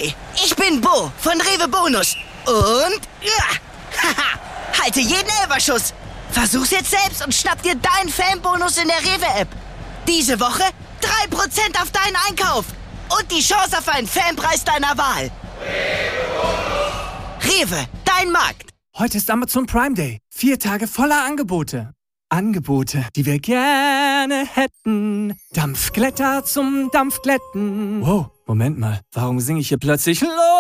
Ahoi, ich bin Bo von Rewe Bonus. Und, haha, halte jeden Elferschuss. Versuch's jetzt selbst und schnapp dir deinen Fanbonus in der Rewe-App. Diese Woche 3% auf deinen Einkauf. Und die Chance auf einen Fanpreis deiner Wahl. Rewe, dein Markt. Heute ist Amazon Prime Day. 4 Tage voller Angebote. Angebote, die wir gerne hätten. Dampfglätter zum Dampfglätten. Wow, Moment mal. Warum singe ich hier plötzlich